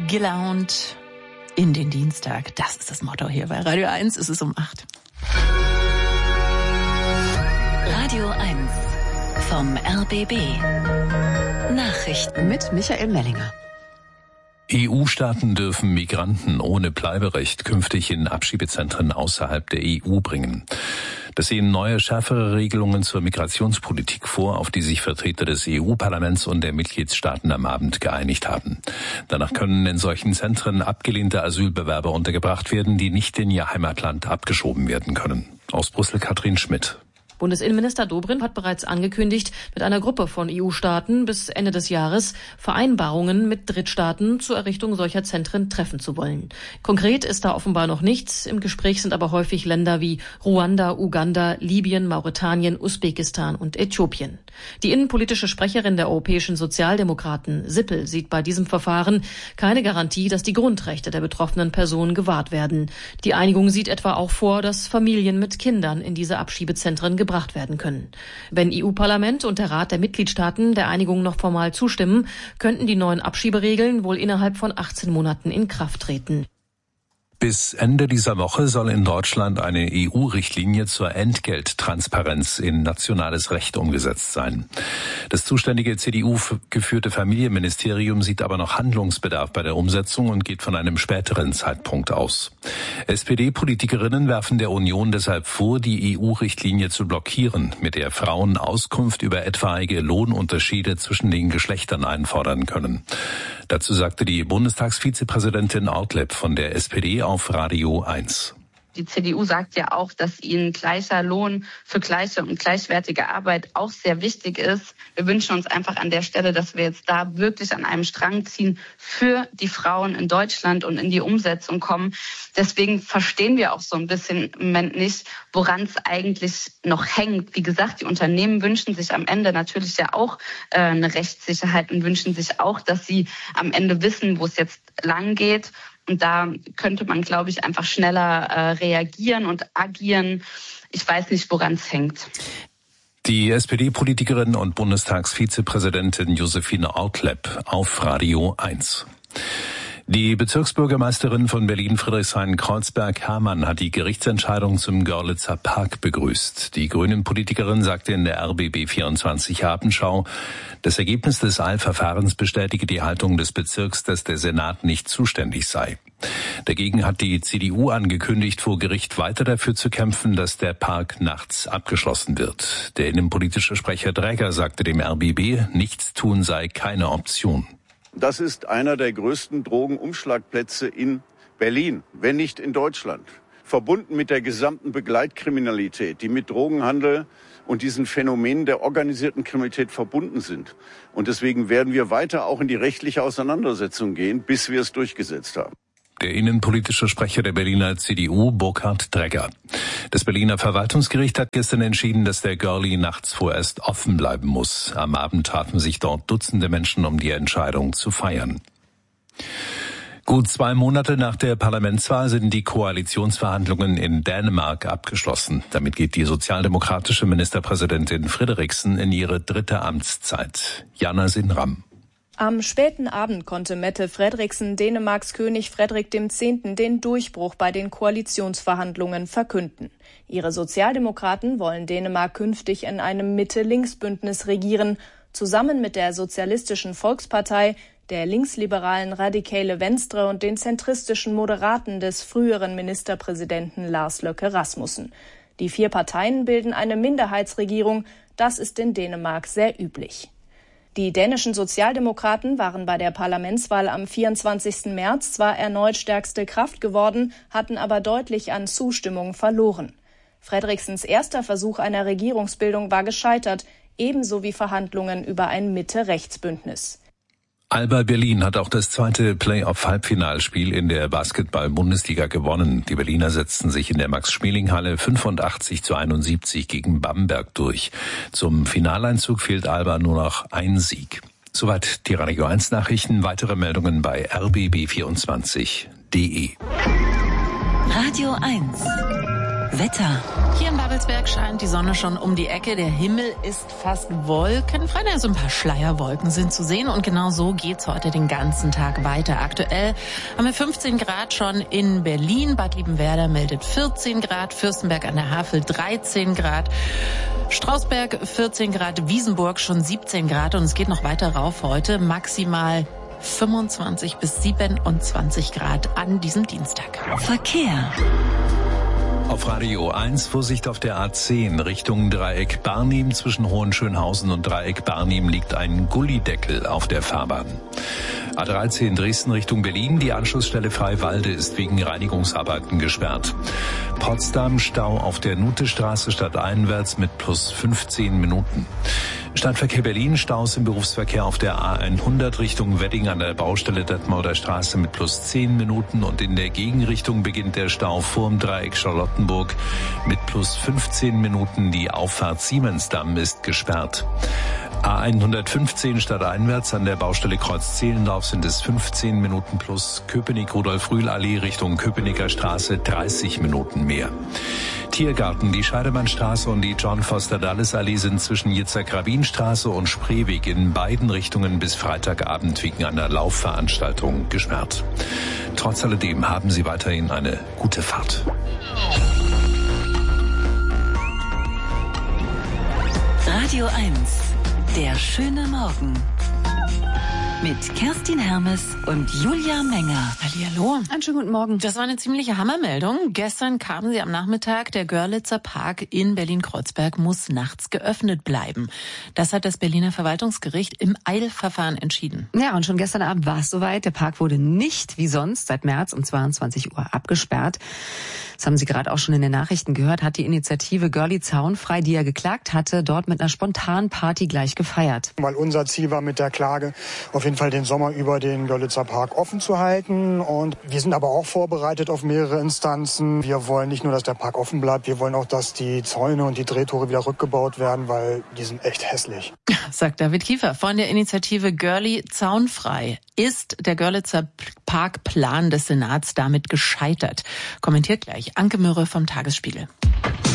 gelaunt in den Dienstag. Das ist das Motto hier bei Radio 1. Es ist um 8. Radio 1 vom RBB. Nachrichten mit Michael Mellinger. EU-Staaten dürfen Migranten ohne Bleiberecht künftig in Abschiebezentren außerhalb der EU bringen. Das sehen neue, schärfere Regelungen zur Migrationspolitik vor, auf die sich Vertreter des EU-Parlaments und der Mitgliedstaaten am Abend geeinigt haben. Danach können in solchen Zentren abgelehnte Asylbewerber untergebracht werden, die nicht in ihr Heimatland abgeschoben werden können. Aus Brüssel Katrin Schmidt. Bundesinnenminister Dobrindt hat bereits angekündigt, mit einer Gruppe von EU-Staaten bis Ende des Jahres Vereinbarungen mit Drittstaaten zur Errichtung solcher Zentren treffen zu wollen. Konkret ist da offenbar noch nichts. Im Gespräch sind aber häufig Länder wie Ruanda, Uganda, Libyen, Mauretanien, Usbekistan und Äthiopien. Die innenpolitische Sprecherin der europäischen Sozialdemokraten, Sippel, sieht bei diesem Verfahren keine Garantie, dass die Grundrechte der betroffenen Personen gewahrt werden. Die Einigung sieht etwa auch vor, dass Familien mit Kindern in diese Abschiebezentren gebracht werden können. Wenn EU-Parlament und der Rat der Mitgliedstaaten der Einigung noch formal zustimmen, könnten die neuen Abschieberegeln wohl innerhalb von 18 Monaten in Kraft treten. Bis Ende dieser Woche soll in Deutschland eine EU-Richtlinie zur Entgelttransparenz in nationales Recht umgesetzt sein. Das zuständige CDU-geführte Familienministerium sieht aber noch Handlungsbedarf bei der Umsetzung und geht von einem späteren Zeitpunkt aus. SPD-Politikerinnen werfen der Union deshalb vor, die EU-Richtlinie zu blockieren, mit der Frauen Auskunft über etwaige Lohnunterschiede zwischen den Geschlechtern einfordern können. Dazu sagte die Bundestagsvizepräsidentin Ortlepp von der SPD auf Radio 1. Die CDU sagt ja auch, dass ihnen gleicher Lohn für gleiche und gleichwertige Arbeit auch sehr wichtig ist. Wir wünschen uns einfach an der Stelle, dass wir jetzt da wirklich an einem Strang ziehen für die Frauen in Deutschland und in die Umsetzung kommen. Deswegen verstehen wir auch so ein bisschen im Moment nicht, woran es eigentlich noch hängt. Wie gesagt, die Unternehmen wünschen sich am Ende natürlich ja auch eine Rechtssicherheit und wünschen sich auch, dass sie am Ende wissen, wo es jetzt lang geht. Und da könnte man, glaube ich, einfach schneller reagieren und agieren. Ich weiß nicht, woran es hängt. Die SPD-Politikerin und Bundestagsvizepräsidentin Josephine Ortlepp auf Radio 1. Die Bezirksbürgermeisterin von Berlin-Friedrichshain-Kreuzberg, Hermann, hat die Gerichtsentscheidung zum Görlitzer Park begrüßt. Die Grünen-Politikerin sagte in der RBB 24 Abendschau, das Ergebnis des Eilverfahrens bestätige die Haltung des Bezirks, dass der Senat nicht zuständig sei. Dagegen hat die CDU angekündigt, vor Gericht weiter dafür zu kämpfen, dass der Park nachts abgeschlossen wird. Der innenpolitische Sprecher Dräger sagte dem RBB, nichts tun sei keine Option. Das ist einer der größten Drogenumschlagplätze in Berlin, wenn nicht in Deutschland. Verbunden mit der gesamten Begleitkriminalität, die mit Drogenhandel und diesen Phänomenen der organisierten Kriminalität verbunden sind. Und deswegen werden wir weiter auch in die rechtliche Auseinandersetzung gehen, bis wir es durchgesetzt haben. Der innenpolitische Sprecher der Berliner CDU, Burkhard Dräger. Das Berliner Verwaltungsgericht hat gestern entschieden, dass der Görli nachts vorerst offen bleiben muss. Am Abend trafen sich dort Dutzende Menschen, um die Entscheidung zu feiern. Gut 2 Monate nach der Parlamentswahl sind die Koalitionsverhandlungen in Dänemark abgeschlossen. Damit geht die sozialdemokratische Ministerpräsidentin Frederiksen in ihre 3. Amtszeit. Jana Sinram. Am späten Abend konnte Mette Frederiksen Dänemarks König Frederik X. den Durchbruch bei den Koalitionsverhandlungen verkünden. Ihre Sozialdemokraten wollen Dänemark künftig in einem Mitte-Links-Bündnis regieren, zusammen mit der Sozialistischen Volkspartei, der linksliberalen Radikale Venstre und den zentristischen Moderaten des früheren Ministerpräsidenten Lars Løkke Rasmussen. Die 4 Parteien bilden eine Minderheitsregierung, das ist in Dänemark sehr üblich. Die dänischen Sozialdemokraten waren bei der Parlamentswahl am 24. März zwar erneut stärkste Kraft geworden, hatten aber deutlich an Zustimmung verloren. Frederiksens erster Versuch einer Regierungsbildung war gescheitert, ebenso wie Verhandlungen über ein Mitte-Rechts-Bündnis. Alba Berlin hat auch das 2. Playoff-Halbfinalspiel in der Basketball-Bundesliga gewonnen. Die Berliner setzten sich in der Max-Schmeling-Halle 85:71 gegen Bamberg durch. Zum Finaleinzug fehlt Alba nur noch ein Sieg. Soweit die Radio 1 Nachrichten. Weitere Meldungen bei rbb24.de. Radio 1 Wetter. Hier in Babelsberg scheint die Sonne schon um die Ecke. Der Himmel ist fast wolkenfrei. Also ein paar Schleierwolken sind zu sehen. Und genau so geht's heute den ganzen Tag weiter. Aktuell haben wir 15 Grad schon in Berlin. Bad Liebenwerda meldet 14 Grad. Fürstenberg an der Havel 13 Grad. Strausberg 14 Grad. Wiesenburg schon 17 Grad. Und es geht noch weiter rauf heute. Maximal 25 bis 27 Grad an diesem Dienstag. Verkehr. Auf Radio 1 Vorsicht auf der A10 Richtung Dreieck Barnim. Zwischen Hohenschönhausen und Dreieck Barnim liegt ein Gullideckel auf der Fahrbahn. A13 Dresden Richtung Berlin. Die Anschlussstelle Freiwalde ist wegen Reinigungsarbeiten gesperrt. Potsdam Stau auf der Nutestraße stadteinwärts mit plus 15 Minuten. Stadtverkehr Berlin, Staus im Berufsverkehr auf der A100 Richtung Wedding an der Baustelle Detmolder Straße mit plus 10 Minuten und in der Gegenrichtung beginnt der Stau vorm Dreieck Charlottenburg mit plus 15 Minuten. Die Auffahrt Siemensdamm ist gesperrt. A115 stadteinwärts an der Baustelle Kreuz-Zehlendorf sind es 15 Minuten plus. Köpenick-Rudolf-Rühl-Allee Richtung Köpenicker Straße 30 Minuten mehr. Tiergarten, die Scheidemannstraße und die John-Foster-Dulles-Allee sind zwischen Yitzhak-Rabin-Straße und Spreeweg in beiden Richtungen bis Freitagabend wegen einer Laufveranstaltung gesperrt. Trotz alledem haben Sie weiterhin eine gute Fahrt. Radio 1. Der schöne Morgen. Mit Kerstin Hermes und Julia Menger. Hallihallo. Einen schönen guten Morgen. Das war eine ziemliche Hammermeldung. Gestern kamen sie am Nachmittag. Der Görlitzer Park in Berlin-Kreuzberg muss nachts geöffnet bleiben. Das hat das Berliner Verwaltungsgericht im Eilverfahren entschieden. Ja, und schon gestern Abend war es soweit. Der Park wurde nicht wie sonst seit März um 22 Uhr abgesperrt. Das haben Sie gerade auch schon in den Nachrichten gehört, hat die Initiative Görli Zaunfrei, die ja geklagt hatte, dort mit einer spontanen Party gleich gefeiert. Weil unser Ziel war mit der Klage auf jeden Fall den Sommer über den Görlitzer Park offen zu halten. Und wir sind aber auch vorbereitet auf mehrere Instanzen. Wir wollen nicht nur, dass der Park offen bleibt, wir wollen auch, dass die Zäune und die Drehtore wieder rückgebaut werden, weil die sind echt hässlich. Sagt David Kiefer von der Initiative Görli Zaunfrei. Ist der Görlitzer Parkplan des Senats damit gescheitert? Kommentiert gleich Anke Mürre vom Tagesspiegel.